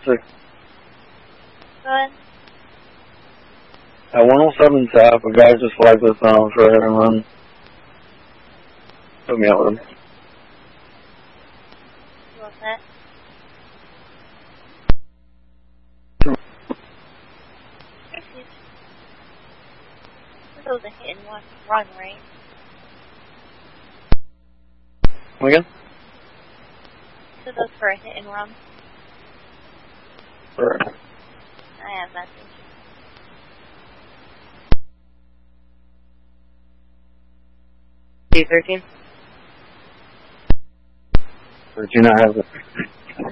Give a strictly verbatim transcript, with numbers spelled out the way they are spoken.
six. Go ahead. At one oh seven tap, a guy just flagged us down for a hit and run. Put me out with him. You want that? This was a hit and one run, right? Come again? So those for a hit and run. Correct. I have that. T thirteen? thirteen, I have it.